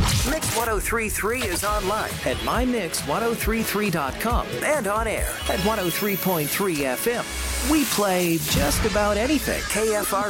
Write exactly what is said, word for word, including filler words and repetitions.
Mix ten thirty-three is online at my mix ten thirty-three dot com and on air at one oh three point three F M. We play just about anything. K F R